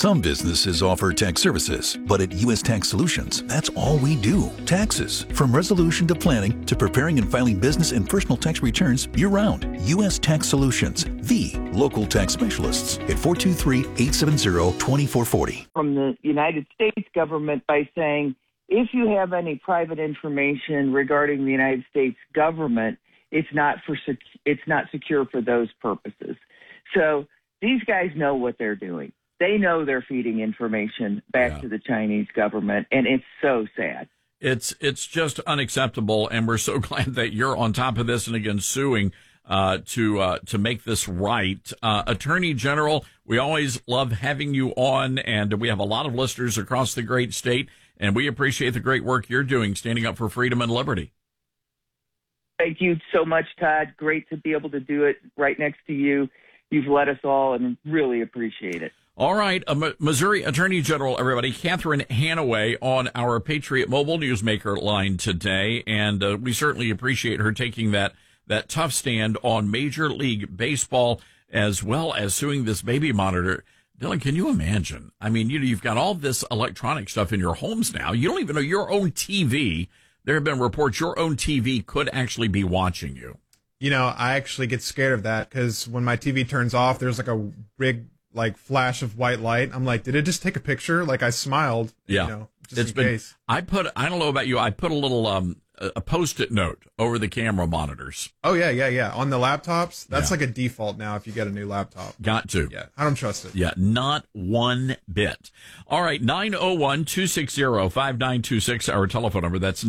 Some businesses offer tax services, but at U.S. Tax Solutions, that's all we do. Taxes. From resolution to planning to preparing and filing business and personal tax returns year-round. U.S. Tax Solutions, the local tax specialists at 423-870-2440. From the United States government by saying, if you have any private information regarding the United States government, it's not secure for those purposes. So these guys know what they're doing. They know they're feeding information back to the Chinese government, and it's so sad. It's just unacceptable, and we're so glad that you're on top of this and again suing to make this right. Attorney General, we always love having you on, and we have a lot of listeners across the great state, and we appreciate the great work you're doing, standing up for freedom and liberty. Thank you so much, Todd. Great to be able to do it right next to you. You've led us all, and really appreciate it. All right, Missouri Attorney General, everybody, Catherine Hanaway on our Patriot Mobile Newsmaker line today, and we certainly appreciate her taking that tough stand on Major League Baseball as well as suing this baby monitor. Dylan, can you imagine? I mean, you've got all this electronic stuff in your homes now. You don't even know your own TV. There have been reports your own TV could actually be watching you. You know, I actually get scared of that because when my TV turns off, there's like a big flash of white light. I'm like, did it just take a picture? Like I smiled. Yeah. You know, just in case. I don't know about you. I put a little, a Post-it note over the camera monitors. Oh, yeah. On the laptops, that's like a default now if you get a new laptop. Got to. Yeah. I don't trust it. Yeah. Not one bit. All right. 901-260-5926, our telephone number. That's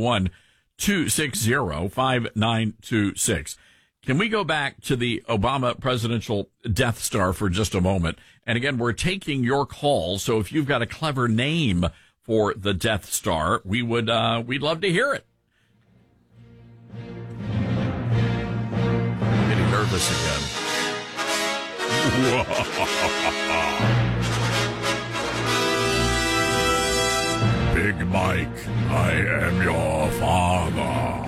901-260-5926. Can we go back to the Obama presidential Death Star for just a moment? And again, we're taking your calls. So if you've got a clever name for the Death Star, we'd love to hear it. I'm getting nervous again. Big Mike, I am your father.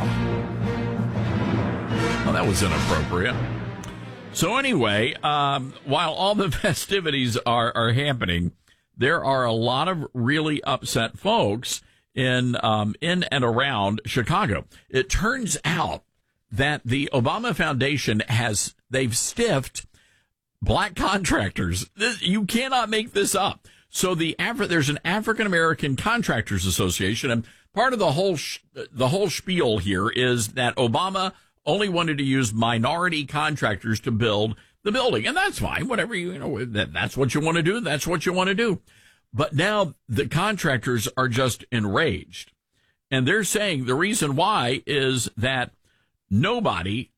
Well, that was inappropriate. So anyway, while all the festivities are happening, there are a lot of really upset folks in and around Chicago. It turns out that the Obama Foundation they've stiffed black contractors. You cannot make this up. So there's an African American Contractors Association, and part of the whole spiel here is that Obama only wanted to use minority contractors to build the building. And that's fine. Whatever, that's what you want to do. That's what you want to do. But now the contractors are just enraged. And they're saying the reason why is that nobody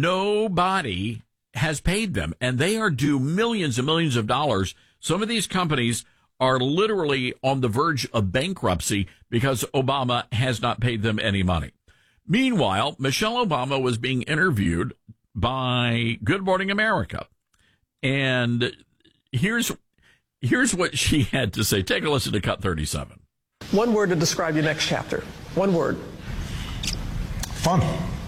has paid them. And they are due millions and millions of dollars. Some of these companies are literally on the verge of bankruptcy because Obama has not paid them any money. Meanwhile, Michelle Obama was being interviewed by Good Morning America. And here's what she had to say. Take a listen to cut 37. One word to describe your next chapter. One word. Fun.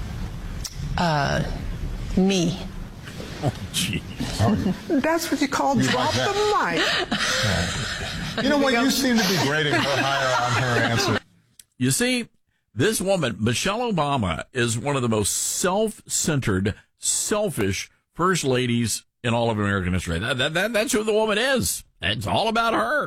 Me. Oh, gee. That's what you call drop the mic. You know what? You seem to be grading her higher on her answer. You see, this woman, Michelle Obama, is one of the most self-centered, selfish first ladies in all of American history. That's who the woman is. It's all about her.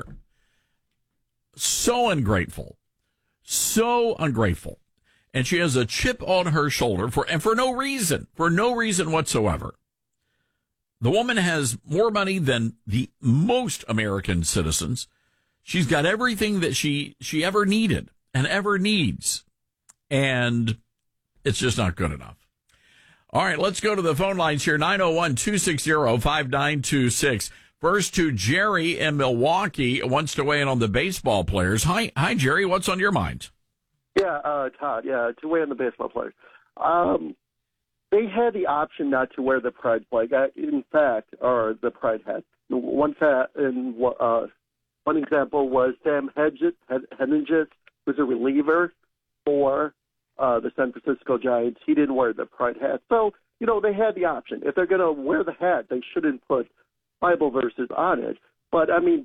So ungrateful. So ungrateful. And she has a chip on her shoulder for no reason whatsoever. The woman has more money than the most American citizens. She's got everything that she ever needed and ever needs. And it's just not good enough. All right, let's go to the phone lines here. 901-260-5926. First to Jerry in Milwaukee, wants to weigh in on the baseball players. Hi, Jerry. What's on your mind? Yeah, Todd. Yeah, to weigh in on the baseball players. They had the option not to wear the pride flag. In fact, or the pride hat. One example was Sam Hentges was a reliever for the San Francisco Giants. He didn't wear the pride hat. So, they had the option. If they're going to wear the hat, they shouldn't put Bible verses on it. But, I mean,